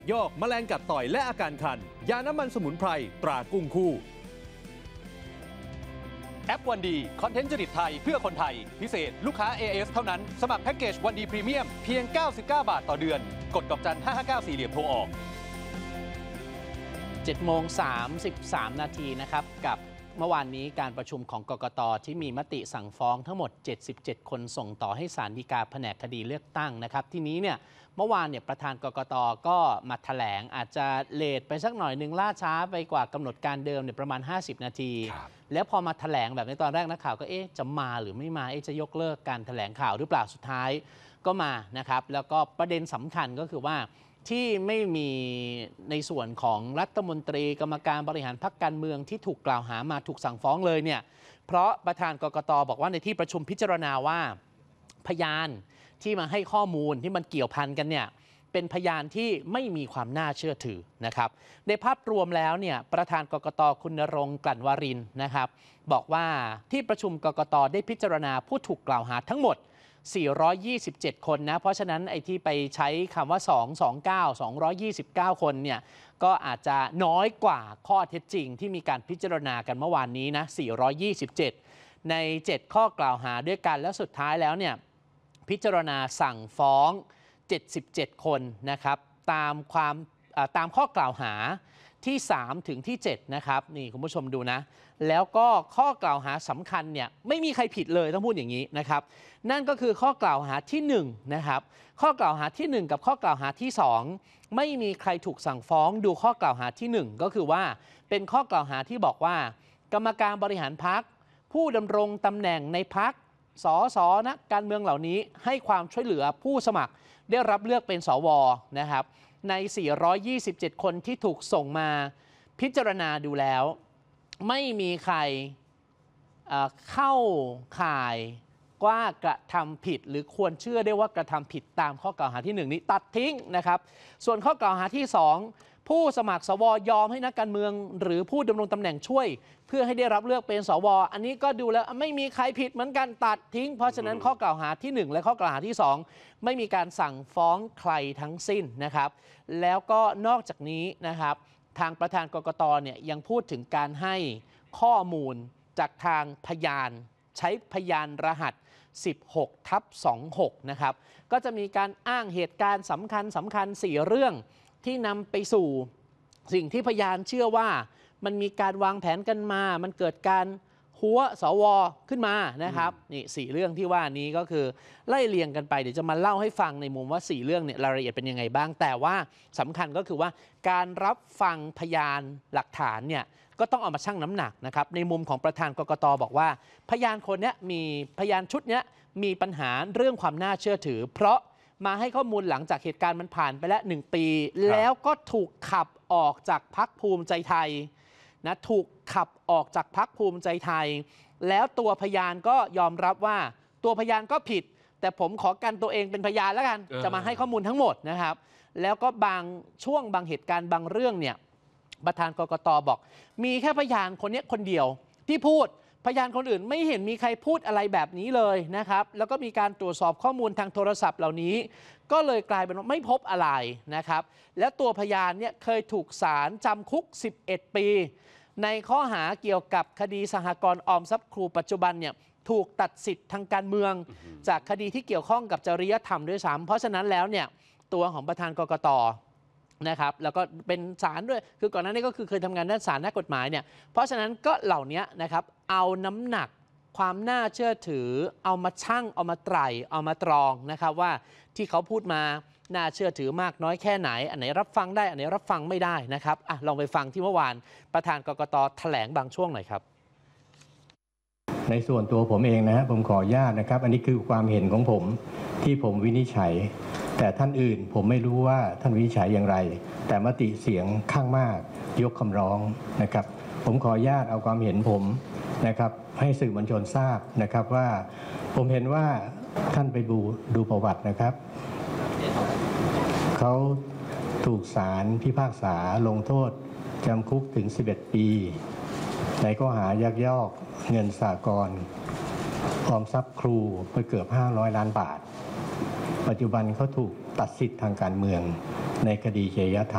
ยอกแมลงกัดต่อยและอาการคันยาน้ำมันสมุนไพรตรากุ้งคู่แอปวันดีคอนเทนต์จริตไทยเพื่อคนไทยพิเศษลูกค้า AIS เท่านั้นสมัครแพ็กเกจวันดีพรีเมียมเพียง99 บาทต่อเดือนกดดอกจัน559 4 เหลี่ยมโทรออก 7:33 นาทีนะครับกับเมื่อวานนี้การประชุมของกกต.ที่มีมติสั่งฟ้องทั้งหมด77คนส่งต่อให้ศาลฎีกาแผนกคดีเลือกตั้งนะครับทีนี้เนี่ยเมื่อวานเนี่ยประธานกกต.ก็มาแถลงอาจจะเลทไปสักหน่อยนึงล่าช้าไปกว่ากำหนดการเดิมเนี่ยประมาณ50 นาทีแล้วพอมาแถลงแบบในตอนแรกนักข่าวก็จะมาหรือไม่มาจะยกเลิกการแถลงข่าวหรือเปล่าสุดท้ายก็มานะครับแล้วก็ประเด็นสำคัญก็คือว่าที่ไม่มีในส่วนของรัฐมนตรีกรรมการบริหารพรรคการเมืองที่ถูกกล่าวหามาถูกสั่งฟ้องเลยเนี่ยเพราะประธานกกต.บอกว่าในที่ประชุมพิจารณาว่าพยานที่มาให้ข้อมูลที่มันเกี่ยวพันกันเนี่ยเป็นพยานที่ไม่มีความน่าเชื่อถือนะครับในภาพรวมแล้วเนี่ยประธานกกต.คุณณรงค์ กลั่นวารินนะครับบอกว่าที่ประชุมกกต.ได้พิจารณาผู้ถูกกล่าวหาทั้งหมด427 คนนะเพราะฉะนั้นไอ้ที่ไปใช้คำว่า229 คนเนี่ยก็อาจจะน้อยกว่าข้อเท็จจริงที่มีการพิจารณากันเมื่อวานนี้นะ427ใน7ข้อกล่าวหาด้วยกันแล้วสุดท้ายแล้วเนี่ยพิจารณาสั่งฟ้อง77คนนะครับตามข้อกล่าวหาที่3ถึงที่7นะครับนี่คุณผู้ชมดูนะแล้วก็ข้อกล่าวหาสำคัญเนี่ยไม่มีใครผิดเลยต้องพูดอย่างนี้นะครับนั่นก็คือข้อกล่าวหาที่1นะครับข้อกล่าวหาที่1กับข้อกล่าวหาที่2ไม่มีใครถูกสั่งฟ้องดูข้อกล่าวหาที่1ก็คือว่าเป็นข้อกล่าวหาที่บอกว่ากรรมการบริหารพรรคผู้ดำรงตำแหน่งในพรรคสสนักการเมืองเหล่านี้ให้ความช่วยเหลือผู้สมัครได้รับเลือกเป็นสวนะครับใน427คนที่ถูกส่งมาพิจารณาดูแล้วไม่มีใครเข้าข่ายว่ากระทำผิดหรือควรเชื่อได้ว่ากระทำผิดตามข้อกล่าวหาที่1นี้ตัดทิ้งนะครับส่วนข้อกล่าวหาที่2ผู้สมัครสวยอมให้นักการเมืองหรือผู้ดำรงตำแหน่งช่วยเพื่อให้ได้รับเลือกเป็นสวอันนี้ก็ดูแล้วไม่มีใครผิดเหมือนกันตัดทิ้งเพราะฉะนั้นข้อกล่าวหาที่1และข้อกล่าวหาที่2ไม่มีการสั่งฟ้องใครทั้งสิ้นนะครับแล้วก็นอกจากนี้นะครับทางประธานกกต.เนี่ยยังพูดถึงการให้ข้อมูลจากทางพยานใช้พยานรหัส16/26นะครับก็จะมีการอ้างเหตุการณ์สำคัญ4เรื่องที่นำไปสู่สิ่งที่พยานเชื่อว่ามันมีการวางแผนกันมามันเกิดการหัวสวขึ้นมานะครับนี่4เรื่องที่ว่านี้ก็คือไล่เรียงกันไปเดี๋ยวจะมาเล่าให้ฟังในมุมว่า4เรื่องเนี่ยรายละเอียดเป็นยังไงบ้างแต่ว่าสำคัญก็คือว่าการรับฟังพยานหลักฐานเนี่ยก็ต้องเอามาชั่งน้ำหนักนะครับในมุมของประธานกกต.บอกว่าพยานคนนี้มีพยานชุดนี้มีปัญหาเรื่องความน่าเชื่อถือเพราะมาให้ข้อมูลหลังจากเหตุการณ์มันผ่านไปแล้ว1 ปีแล้วก็ถูกขับออกจากพรรคภูมิใจไทยนะถูกขับออกจากพรรคภูมิใจไทยแล้วตัวพยานก็ยอมรับว่าตัวพยานก็ผิดแต่ผมขอกันตัวเองเป็นพยานแล้วกันจะมาให้ข้อมูลทั้งหมดนะครับแล้วก็บางช่วงบางเหตุการณ์บางเรื่องเนี่ยประธานกกต.บอกมีแค่พยานคนนี้คนเดียวที่พูดพยานคนอื่นไม่เห็นมีใครพูดอะไรแบบนี้เลยนะครับแล้วก็มีการตรวจสอบข้อมูลทางโทรศัพท์เหล่านี้ก็เลยกลายเป็นว่าไม่พบอะไรนะครับและตัวพยานเนี่ยเคยถูกศาลจำคุก11 ปีในข้อหาเกี่ยวกับคดีสหกรณ์ออมทรัพย์ครูปัจจุบันเนี่ยถูกตัดสิทธิ์ทางการเมืองจากคดีที่เกี่ยวข้องกับจริยธรรมด้วยซ้ำเพราะฉะนั้นแล้วเนี่ยตัวของประธานกกต.นะครับแล้วก็เป็นศาลด้วยคือก่อนหน้านี้ก็คือเคยทำงานด้านศาลนักกฎหมายเนี่ยเพราะฉะนั้นก็เหล่านี้นะครับเอาน้ำหนักความน่าเชื่อถือเอามาชั่งเอามาไตร่เอามาตรองนะครับว่าที่เขาพูดมาน่าเชื่อถือมากน้อยแค่ไหนอันไหนรับฟังได้อันไหนรับฟังไม่ได้นะครับลองไปฟังที่เมื่อวานประธานกกต.แถลงบางช่วงหน่อยครับในส่วนตัวผมเองนะผมขออนุญาตนะครับอันนี้คือความเห็นของผมที่ผมวินิจฉัยแต่ท่านอื่นผมไม่รู้ว่าท่านวินิจฉัยอย่างไรแต่มติเสียงข้างมากยกคำร้องนะครับผมขออนุญาตเอาความเห็นผมนะครับให้สื่อมวลชนทราบนะครับว่าผมเห็นว่าท่านไปดูประวัตินะครับเขาถูกศาลพิพากษาลงโทษจำคุกถึง11 ปีในข้อหายักยอกเงินสหกรณ์ออมทรัพย์ครูไปเกือบ500 ล้านบาทปัจจุบันเขาถูกตัดสิทธิ์ทางการเมืองในคดีจริยธรรม